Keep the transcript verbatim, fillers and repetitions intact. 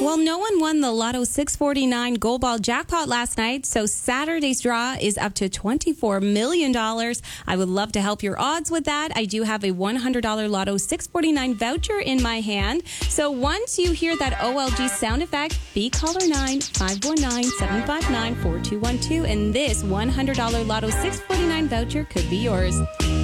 Well, no one won the Lotto six forty-nine Gold Ball jackpot last night, so Saturday's draw is up to twenty-four million dollars. I would love to help your odds with that. I do have a one hundred dollars Lotto six forty-nine voucher in my hand. So once you hear that O L G sound effect, be caller nine five one nine, seven five nine, four two one two, and this one hundred dollars Lotto six forty-nine voucher could be yours.